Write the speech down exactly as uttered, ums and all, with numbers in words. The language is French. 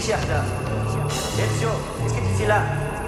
cherches là? Bien sûr, qu'est-ce que tu fais là?